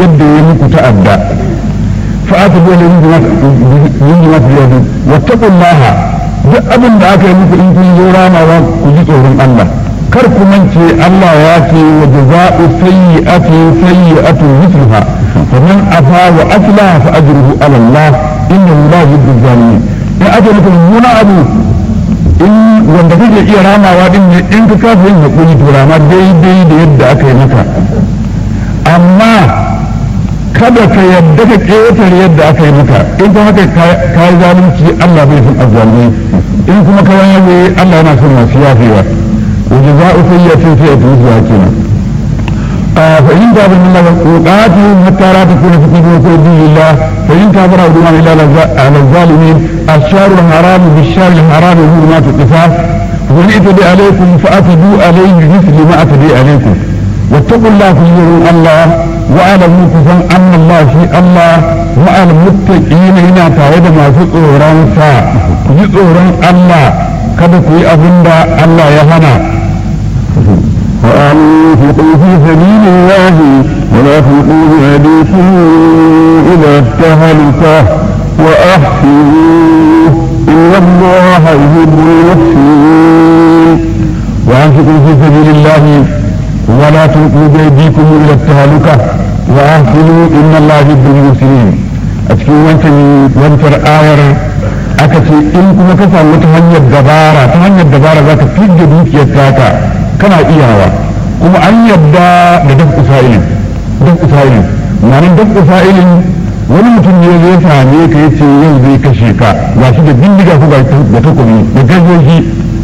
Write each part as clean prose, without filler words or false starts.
yadda ya muku ta'adda fa'atu dole yin jima su yadu wattaqullaha duk abin da aka yi muku in kun zo ramawa ku ji tsoron Allah kar ku mance Allah ya ce wa jaza'u sayyi'atu mithluha fa man afa wa aslaha fa ajruhu ala Allah innahu la yuhibbu zalimin in aka muku muna abu in wanda kake iya ramawa din ne in ka kafa yin hakuri to rama daidai da yadda aka yi maka amma kada ka yadda ka ƙetare yadda aka yi maka in kuma haka ka yi zalunci Allah bai son azzalumai in kuma ka yaye Allah yana son masu yafewa wa jaza'u sayyi'atin sayyi'atun kenan فإن تاب من الله وقاتلوا حتى لا تكون فتنة ويكون دين الله فإن كفر عدوان إلا على الظالمين الشهر الحرام بالشهر الحرام حرمات القصاص ومن اعتدي عليكم فاعتدوا عليه بمثل ما اعتدي عليكم واتقوا الله تجزون الله واعلموا كفن ان الله في الله مع المتقين هنا تعود ما في tsoron sa ku ji tsoron Allah kada ku yi abin da Allah ya hana وأنفقوا في سبيل الله ولا تلقوا بأيديكم إلى التهلكة وأحسنوا إن الله يحب المحسنين وأنفقوا في سبيل الله ولا تلقوا بأيديكم إلى التهلكة وأحسنوا إن الله يحب المحسنين أتكي وانتر آير أكتي إن كما كسا متهنية الدبارة ذاك في الجديد يتاكا كما إياها كما أن يبدأ بدفع سائل معنى دفع سائل wani mutum ne zai same ka ya ce yau zai kashe ka ga shi da bindiga ko da takobi da gajoji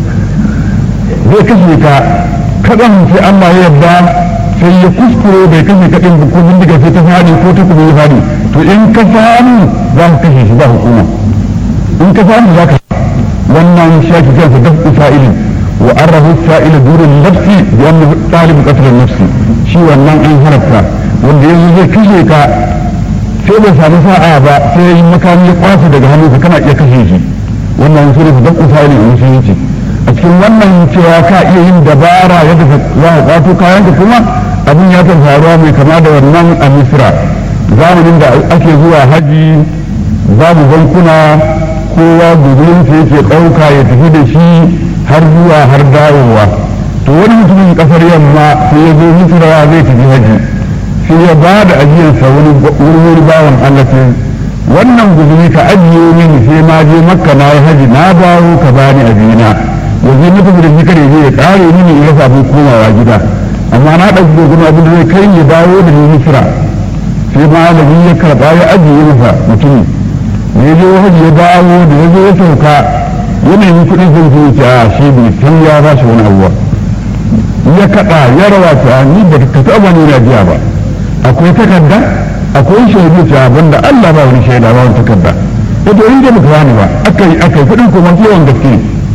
zai kashe ka kaɗan sai Allah ya yarda sai ya kuskure bai kashe ka ɗin ko bindiga sai ta faɗi ko takobi ya faɗi to in ka samu za ka kashe shi ba hukuma in ka samu za ka wannan shafi kansa dafu sa'ilin wa arrahu sa'ila durin nafsi bi annahu talibu qatl nafsi shi wannan an harafta wanda yanzu zai kashe ka sai bai samu sa'a ba sai yi makami ya kwace daga hannunsa kana iya kashe shi wannan sura ta dafu sa'ilin musulunci a cikin wannan cewa ka iya yin dabara yadda za ka kwato kayanka kuma abin ya kan faruwa mai kama da wannan a misra zamanin da ake zuwa haji babu bankuna kowa guzurinsa yake ɗauka ya tafi da shi har zuwa har dawowa to wani mutumin ƙasar yamma sai ya zo misra zai tafi haji sai ya ba da ajiyarsa wani bawan Allah ce wannan guzuri ka ajiye mini sai ma je makka na yi haji na dawo ka bani abina yanzu na tafi da shi kare zai ya ƙare mini ya samu komawa gida amma na ɗauki dogon abin da zai kai ya dawo da ni misra sai malami ya karɓa ya ajiye masa mutumin da ya zo haji ya dawo da ya zo ya sauka yanayin kuɗin sun ce ce a shi bai san ya ba shi wani abuwa ya kaɗa ya rawa ta ni ba ka taɓa nuna jiya ba akwai takarda akwai shaidu ce abin da Allah ba wani shaida ba wani takarda wato in da muka wani ba aka yi kuɗin kuma yawan gaske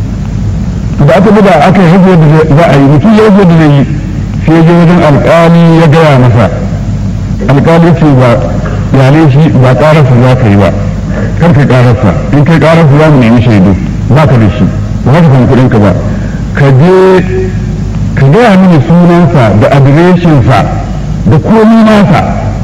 da aka buga aka yi hajji da za a yi mutum ya hajji da zai yi sai je wajen alƙali ya gaya masa alƙali ce ba yale shi ba ƙararsa za ka yi ba kar ka ƙararsa in kai ƙararsa za mu nemi shaidu ba ka da shi ba za ka san kuɗin ka ba ka je ka gaya mini sunansa da adireshinsa da komi nasa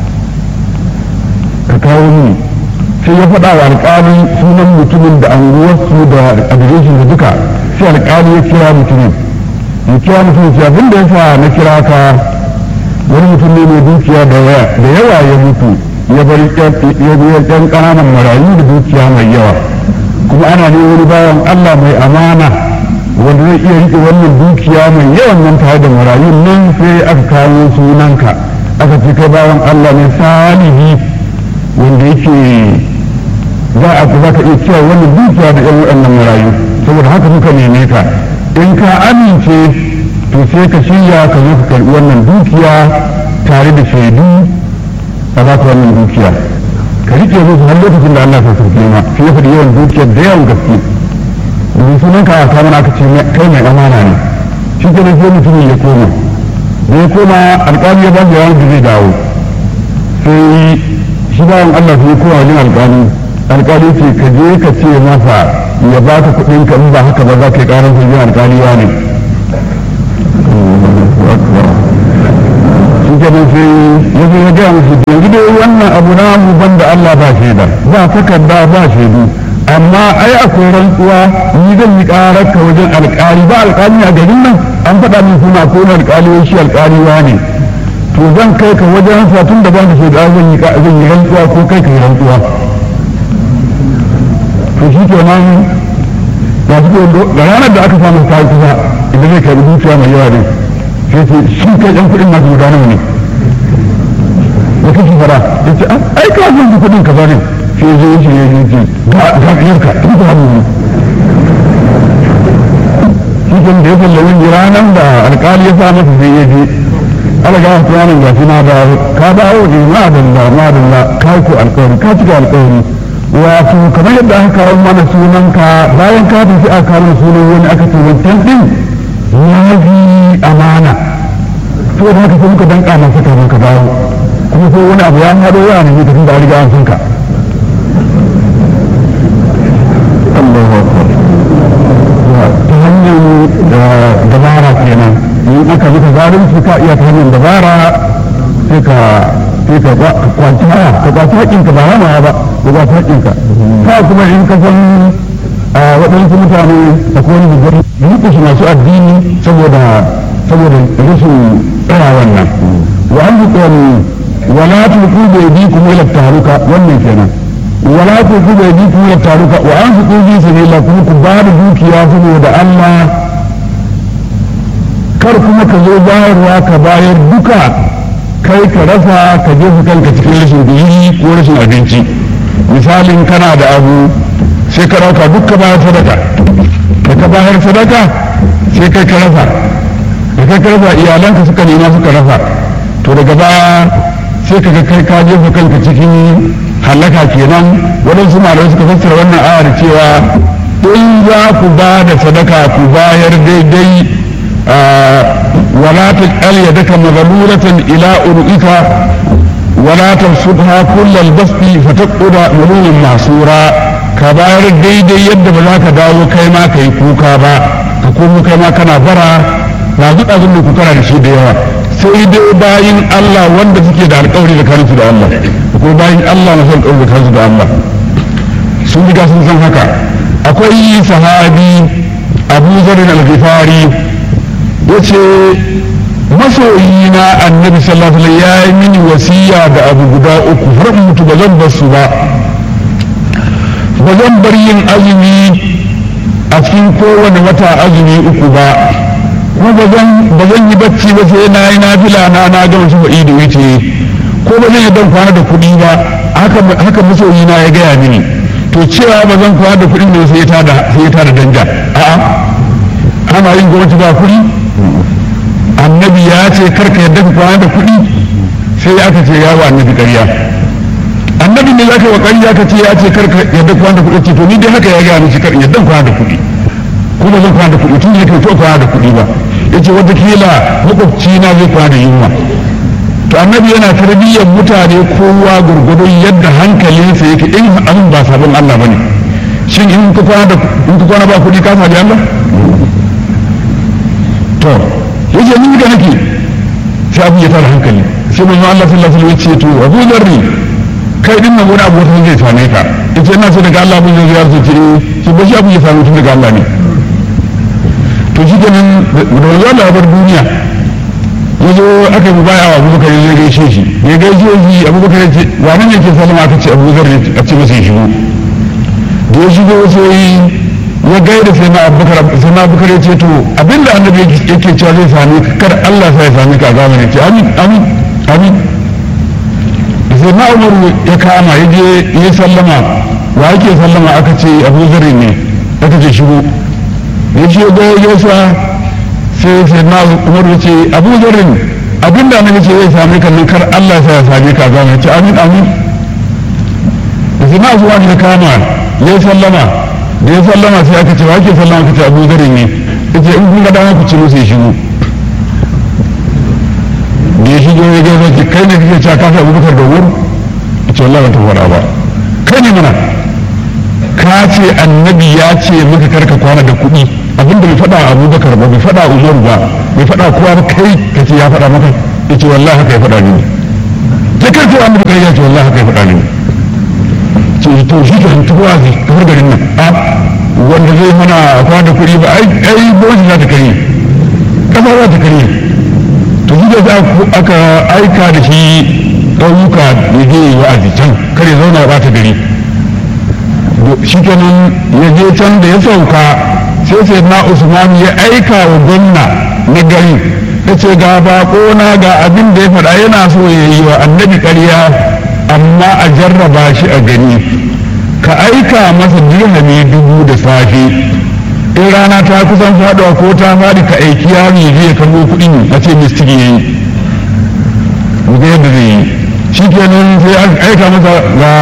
ka kawo mini sai ya faɗa wa alƙali sunan mutumin da anguwarsu da adireshinsa duka sai alƙali ya kira mutumin ce abin da ya sa na kira ka wani mutum ne mai dukiya da yawa ya mutu ya bari yan ƙananan marayu da dukiya mai yawa kuma ana ne wani bayan Allah mai amana wanda zai iya riƙe wannan dukiya mai yawan nan tare da marayun nan sai aka kawo sunanka aka ce kai bayan Allah ne salihi wanda yake za ka iya cewa wannan dukiya da yan waɗannan marayu saboda haka muka neme ka in ka amince to sai ka shirya ka zo ka karɓi wannan dukiya tare da shaidu a ba ka wannan dukiya ka riƙe musu har lokacin da Allah ya sauke ma sai ya faɗi yawan dukiyar da yawan gaske domin sunan ka ta mana aka ce kai mai amana ne shi ke nan sai mutumin ya koma da ya koma alƙali ya ba da yawan da zai dawo sai shi bayan Allah sai ya koma wajen alƙali ce ka je ka ce masa ya ba ka kuɗin ka in ba haka ba za ka yi ƙarar sai alƙali ya ne shi ke nan sai ya zo ya gaya musu yanzu dai wannan abu na mu banda Allah ba shaida ba takarda ba shaidu amma ai akwai rantsuwa ni zan yi karar ka wajen alƙali ba alƙali a garin nan an faɗa min suna ko na alƙali wai shi alƙali ne to zan kai ka wajen sa tun da ba da shaida zan yi rantsuwa ko kai ka yi rantsuwa to shi kenan ya fito da ranar da aka samu ta kusa idan zai karbi dukiya mai yawa ne sai ce shi kai ɗan kuɗin masu guda nawa ne da kake fara ya ce ai ka zan ji kuɗin ka bane sai zai shi ya ce ga ɗiyarka tun ka hannu ne shi kan da ya sallawin ranar da alƙali ya sa masa sai ya je ala ga wasu yanar ga shi na dawo ka dawo ne ma'adalla ka yi ko alƙawari ka cika alƙawari wato kamar yadda aka kawo mana sunanka bayan ka tafi aka kawo sunan wani aka ce wancan ɗin ya fi amana to da haka sai muka danka masa kafin ka dawo kuma sai wani abu ya haɗo ya ne tafin da riga an san ka ta hanyar dabara kenan in aka maka zalunci ka iya ta hanyar dabara sai ka kwanci haƙinka ba hana ba ko ba haƙinka ka kuma in ka san waɗansu mutane da kuma wani bugar masu addini saboda rashin tsaya wannan wa an zuƙa wala tuku da yabi kuma ila taruka wannan kenan wala tuku da yabi kuma ila taruka wa an zuƙa bi sabila kuma ku ba da dukiya saboda Allah kar kuma ka zo bayarwa ka bayar duka kai ka rasa ka jefa kanka cikin rashin biyi ko rashin abinci misalin kana da abu sai ka rauka duk ka bayar sadaka da ka bayar sadaka sai kai ka rasa da kai ka rasa iyalanka suka nema suka rasa to daga baya sai ka ga kai ka jefa kanka cikin halaka kenan waɗansu malamai suka fassara wannan ayar cewa in za ku ba da sadaka ku bayar daidai ولا تجعل يدك مغلولة إلى عنقك ولا تبسطها كل البسط فتقعد ملوما محصورا كبار daidai yadda ba za ka dawo kai ma kai kuka ba ka komo kai ma kana bara na duk abin da ku kana da shi da yawa sai dai bayin Allah wanda suke da alƙawari da kansu da Allah ko bayin Allah na alƙawari da kansu da Allah sun riga sun san haka akwai sahabi Abu Zarr al-Ghifari yace masoyina annabi sallallahu alaihi wasallam ya yi mini wasiya da abu guda uku har mutu ba zan bar su ba ba zan bar yin azumi a cikin kowane wata azumi uku ba kuma ba zan yi bacci ba sai na yi nafila na gama shi fa'i da wuce ko ba zan yi dan kwana da kuɗi ba haka masoyina ya gaya mini to cewa ba zan kwana da kuɗi ne sai ya tada danja a'a ana yin gwamnati ba kuɗi annabi ya ce karka yadda ka kwana da kuɗi sai aka ce yawa annabi ƙarya annabi ne zaka wa ƙarya ka ce ya ce karka yadda kwana da kuɗi ce to ni dai haka ya gaya miki kar yadda kwana da kuɗi kuma zan kwana da kuɗi tun da to kwana da kuɗi ba yace wata kila makwabci na zai kwana da yunwa to annabi yana tarbiyyar mutane kowa gurgudun yadda hankalinsa yake in abin ba sabon Allah bane shin in ka kwana ba kuɗi ka sabi Allah to yace ni da nake sai abu ya tara hankali sai manzo Allah sallallahu alaihi wasallam ya ce to Abu Dharr kai din nan wani abu wata zai same ka yace ina so daga Allah abin zai ziyarce ce shi ba shi abu ya samu tun daga Allah ne to shi kenan da manzo Allah ya bar duniya yazo aka yi baya wa Abu Bakar ya gaishe shi ya gaishe shi Abu Bakar ya ce wani ne ke sallama aka ce Abu Dharr a ce masa ya shigo da ya shigo sai ya gaida sai na abubakar ya ce to abinda annabi yake cewa zai sami ka kar Allah sai ya sami ka a zamanin ce amin sai na umaru ya kama ya je ya sallama wa yake sallama aka ce Abu Dharr ne aka ce shigo ya ce ya sa sai na umaru ya ce Abu Dharr abinda annabi ce zai sami ka nan kar Allah sai ya sami ka a zamanin ce amin da sai na zuwa ya kama ya sallama da ya sallama sai aka ce wa ake sallama ka ce Abu Dharr ne yace in kun ga dama ku ce musu ya shigo da ya shigo ya ga zaki kai ne kake cewa ka fi Abu Bakar da wuri yace wallahi ban tabbata ba kai ne mana ka ce annabi ya ce maka karka kwana da kuɗi abinda bai faɗa Abu Bakar ba bai faɗa Umar ba bai faɗa kowa ba kai kace ya faɗa maka ya ce wallahi haka ya faɗa ni ta kai ce annabi kai ya ce wallahi haka ya faɗa ni ce to shi ke hantu wazi kamar garin nan a wanda zai mana kwana kuɗi ba ai boji za ta kare kasa za ta kare to shi da aka aika da shi ɗauyuka da zai yi wa'azi can kare zauna ba ta gari shi kenan ya je can da ya sauka sai na usman ya aika wa gwamna na gari ya ce ga bako na ga abin da ya faɗa yana so ya yi wa annabi ƙarya amma a jarraba shi a gani ka aika masa dirhami 1000 da safe in rana ta kusan faɗuwa ko ta faɗi ka aiki yaro ya je ya karɓo kuɗin a ce mistiki ya yi ga yadda zai yi shi kenan sai aika masa ga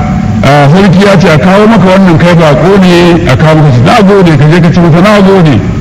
sarki ya ce a kawo maka wannan kai bako ne a kawo maka na gode ka je ka ci masa na gode